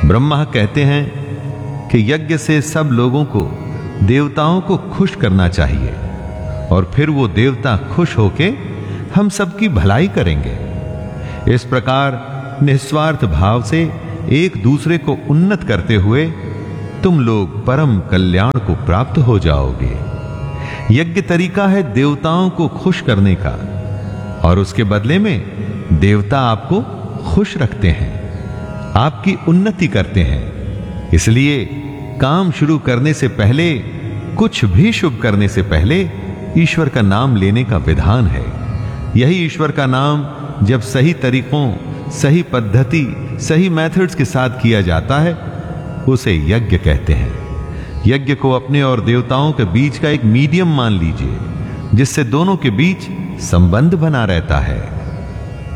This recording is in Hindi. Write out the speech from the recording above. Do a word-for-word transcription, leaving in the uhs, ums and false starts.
ब्रह्मा कहते हैं कि यज्ञ से सब लोगों को, देवताओं को खुश करना चाहिए और फिर वो देवता खुश होके हम सबकी भलाई करेंगे। इस प्रकार निस्वार्थ भाव से एक दूसरे को उन्नत करते हुए तुम लोग परम कल्याण को प्राप्त हो जाओगे। यज्ञ तरीका है देवताओं को खुश करने का और उसके बदले में देवता आपको खुश रखते हैं, आपकी उन्नति करते हैं। इसलिए काम शुरू करने से पहले, कुछ भी शुभ करने से पहले ईश्वर का नाम लेने का विधान है। यही ईश्वर का नाम जब सही तरीकों, सही पद्धति, सही मेथड्स के साथ किया जाता है उसे यज्ञ कहते हैं। यज्ञ को अपने और देवताओं के बीच का एक मीडियम मान लीजिए, जिससे दोनों के बीच संबंध बना रहता है।